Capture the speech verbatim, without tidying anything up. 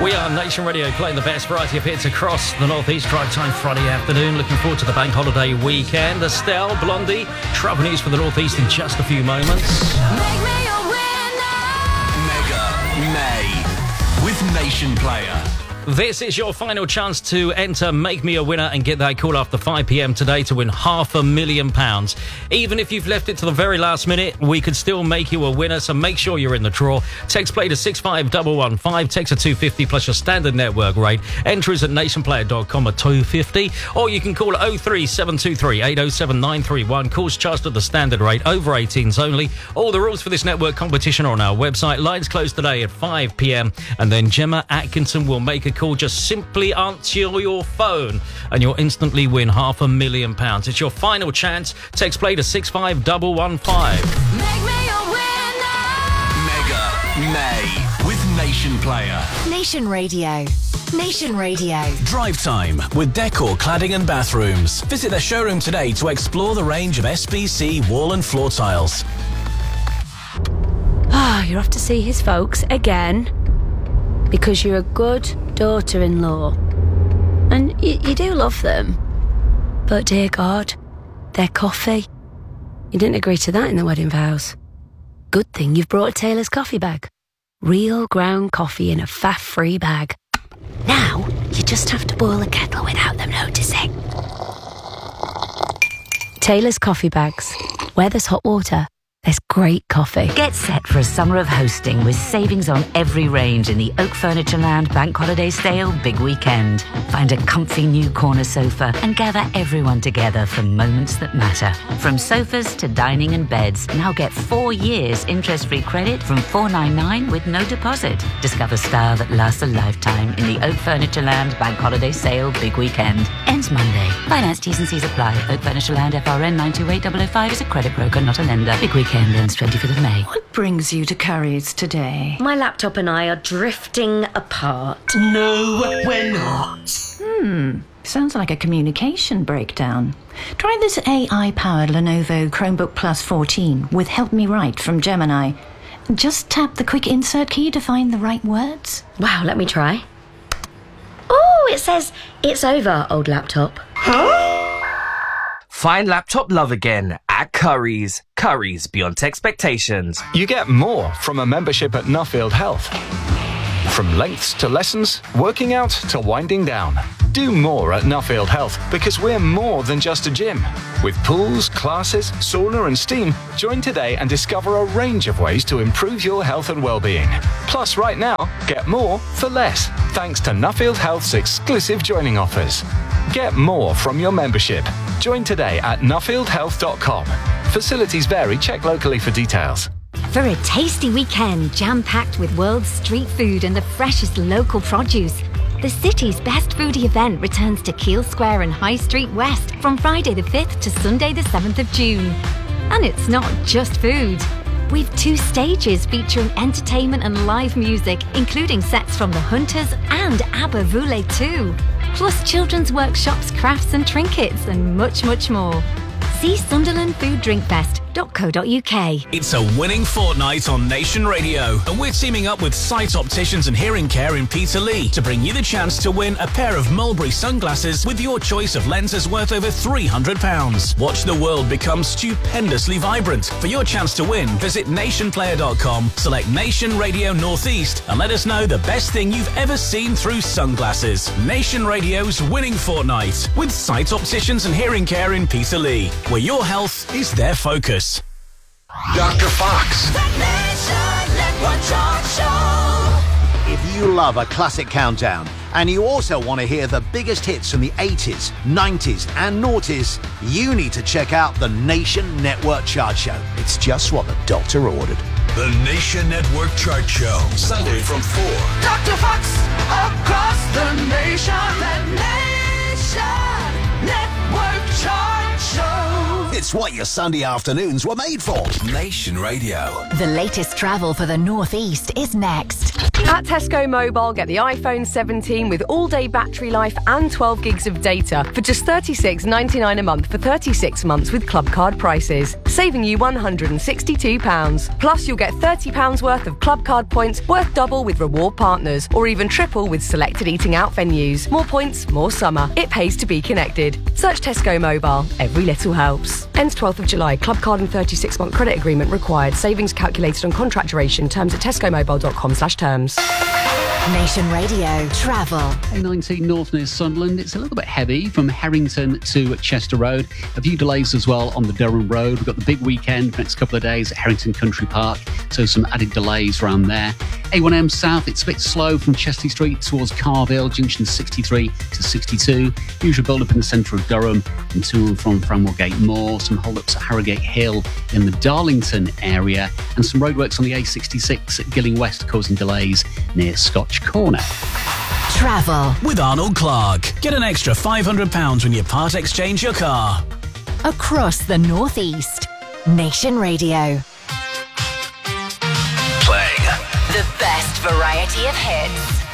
We are Nation Radio, playing the best variety of hits across the North East. Drive time Friday afternoon. Looking forward to the bank holiday weekend. Estelle, Blondie, travel news for the North East in just a few moments. Make me a winner. Mega May with Nation Player. This is your final chance to enter Make Me a Winner and get that call after five p.m. today to win half a million pounds. Even if you've left it to the very last minute, we could still make you a winner, so make sure you're in the draw. Text play to six five one one five, text a two fifty plus your standard network rate. Entries at nationplayer dot com at two fifty, or you can call oh three seven two three eight oh seven nine three one. Calls charged at the standard rate, over eighteens only. All the rules for this network competition are on our website. Lines close today at five p.m. and then Gemma Atkinson will make a call. Just simply answer your phone and you'll instantly win half a million pounds. It's your final chance. Text play to six five one one five. Make me a winner. Mega May with Nation Player. Nation Radio. Nation Radio. Drive time with Decor Cladding and Bathrooms. Visit their showroom today to explore the range of S B C wall and floor tiles. Ah, oh, you're off to see his folks again because you're a good daughter-in-law. And you, you do love them. But dear God, their coffee. You didn't agree to that in the wedding vows. Good thing you've brought a Taylor's coffee bag. Real ground coffee in a faff-free bag. Now, you just have to boil a kettle without them noticing. Taylor's coffee bags. Where there's hot water, there's great coffee. Get set for a summer of hosting with savings on every range in the Oak Furniture Land Bank Holiday Sale Big Weekend. Find a comfy new corner sofa and gather everyone together for moments that matter. From sofas to dining and beds, now get four years interest-free credit from four ninety-nine with no deposit. Discover style that lasts a lifetime in the Oak Furniture Land Bank Holiday Sale Big Weekend. Ends Monday. Finance T's and C's apply. Oak Furniture Land F R N nine two eight zero zero five is a credit broker, not a lender. Big Weekend. Ends twenty-fifth of May. What brings you to Curry's today? My laptop and I are drifting apart. No, we're not. Hmm, sounds like a communication breakdown. Try this A I-powered Lenovo Chromebook Plus fourteen with Help Me Write from Gemini. Just tap the quick insert key to find the right words. Wow, let me try. Oh, it says, it's over, old laptop. Huh? Find laptop love again at Curry's. Curry's beyond expectations. You get more from a membership at Nuffield Health. From lengths to lessons, working out to winding down. Do more at Nuffield Health because we're more than just a gym. With pools, classes, sauna and steam, join today and discover a range of ways to improve your health and well-being. Plus, right now, get more for less, thanks to Nuffield Health's exclusive joining offers. Get more from your membership. Join today at nuffield health dot com. Facilities vary. Check locally for details. For a tasty weekend jam-packed with world street food and the freshest local produce, the city's best foodie event returns to Keele Square and High Street West from Friday the fifth to Sunday the seventh of June. And it's not just food. We've two stages featuring entertainment and live music, including sets from The Hunters and ABBA Voulez too. Plus children's workshops, crafts and trinkets, and much, much more. See sunderland food drink fest dot co dot uk. It's a winning fortnight on Nation Radio, and we're teaming up with Sight Opticians and Hearing Care in Peterlee to bring you the chance to win a pair of Mulberry sunglasses with your choice of lenses worth over three hundred pounds. Watch the world become stupendously vibrant. For your chance to win, visit nation player dot com, select Nation Radio Northeast, and let us know the best thing you've ever seen through sunglasses. Nation Radio's winning fortnight with Sight Opticians and Hearing Care in Peterlee, where your health is their focus. Doctor Fox. If you love a classic countdown and you also want to hear the biggest hits from the eighties, nineties and noughties, you need to check out the Nation Network Chart Show. It's just what the doctor ordered. The Nation Network Chart Show. Sunday from four. Doctor Fox across the nation. The Nation Network Chart Show. It's what your Sunday afternoons were made for. Nation Radio. The latest travel for the North East is next. At Tesco Mobile, get the iPhone seventeen with all-day battery life and twelve gigs of data for just thirty-six ninety-nine a month for thirty-six months with club card prices. saving you one hundred sixty-two pounds. Plus, you'll get thirty pounds worth of club card points worth double with reward partners, or even triple with selected eating out venues. More points, more summer. It pays to be connected. Search Tesco Mobile. Every little helps. Ends twelfth of July. Club card and thirty-six month credit agreement required. Savings calculated on contract duration. Terms at tescomobile.com slash terms. Nation Radio Travel. A nineteen north near Sunderland. It's a little bit heavy from Harrington to Chester Road. A few delays as well on the Durham Road. We've got the big weekend for the next couple of days at Harrington Country Park, so some added delays around there. A one M South, it's a bit slow from Chester Street towards Carville, junction sixty-three to sixty-two. Usual build-up in the centre of Durham and to and from Framwellgate Moor. Some hold-ups at Harrogate Hill in the Darlington area, and some roadworks on the A sixty-six at Gilling West causing delays near Scotch Corner. Travel with Arnold Clark. Get an extra five hundred pounds when you part exchange your car. across the Northeast. Nation Radio. Playing The best variety of hits.